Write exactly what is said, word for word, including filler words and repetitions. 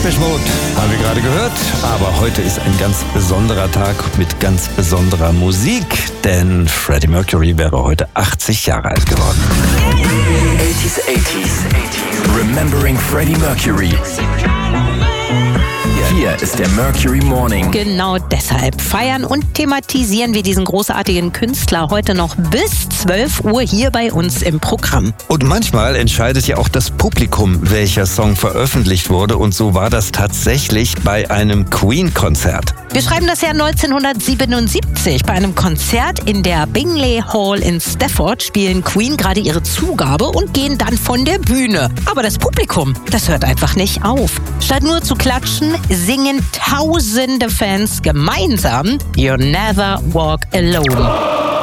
Depeche Mode haben wir gerade gehört, aber heute ist ein ganz besonderer Tag mit ganz besonderer Musik, denn Freddie Mercury wäre heute achtzig Jahre alt geworden. eighties, eighties, Remembering Freddie Mercury. Hier ist der Mercury Morning. Genau deshalb feiern und thematisieren wir diesen großartigen Künstler heute noch bis zwölf Uhr hier bei uns im Programm. Und manchmal entscheidet ja auch das Publikum, welcher Song veröffentlicht wurde. Und so war das tatsächlich bei einem Queen-Konzert. Wir schreiben das Jahr neunzehnhundertsiebenundsiebzig. Bei einem Konzert in der Bingley Hall in Stafford spielen Queen gerade ihre Zugabe und gehen dann von der Bühne. Aber das Publikum, das hört einfach nicht auf. Statt nur zu klatschen, singen tausende Fans gemeinsam You'll Never Walk Alone.